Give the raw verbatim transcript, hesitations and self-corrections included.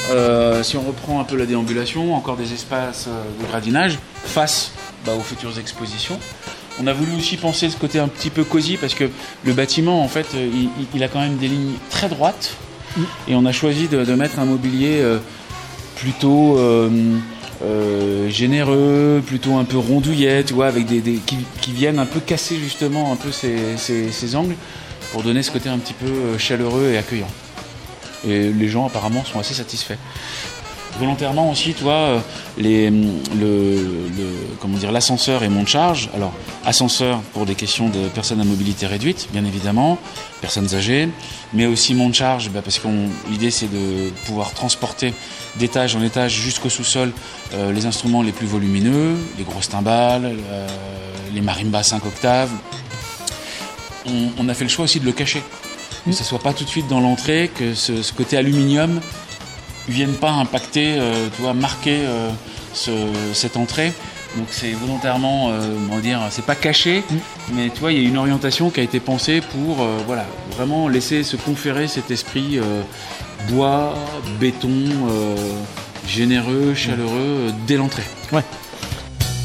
euh, si on reprend un peu la déambulation, encore des espaces de gradinage face bah, aux futures expositions. On a voulu aussi penser ce côté un petit peu cosy parce que le bâtiment, en fait, il, il a quand même des lignes très droites. Et on a choisi de, de mettre un mobilier euh, plutôt euh, euh, généreux, plutôt un peu rondouillet, tu vois, avec des, des qui, qui viennent un peu casser justement un peu ces, ces, ces angles pour donner ce côté un petit peu chaleureux et accueillant. Et les gens apparemment sont assez satisfaits. Volontairement aussi, tu vois, les, le, le, comment dire, l'ascenseur et monte-charge. Alors, ascenseur pour des questions de personnes à mobilité réduite, bien évidemment, personnes âgées, mais aussi monte-charge, bah, parce que l'idée c'est de pouvoir transporter d'étage en étage jusqu'au sous-sol euh, les instruments les plus volumineux, les grosses timbales, euh, les marimbas cinq octaves. On, on a fait le choix aussi de le cacher, que ça soit pas tout de suite dans l'entrée, que ce, ce côté aluminium viennent pas impacter, euh, tu vois, marquer euh, ce, cette entrée. Donc c'est volontairement, euh, on va dire, c'est pas caché, mmh. mais tu vois, il y a une orientation qui a été pensée pour, euh, voilà, vraiment laisser se conférer cet esprit euh, bois, béton, euh, généreux, chaleureux euh, dès l'entrée. Ouais.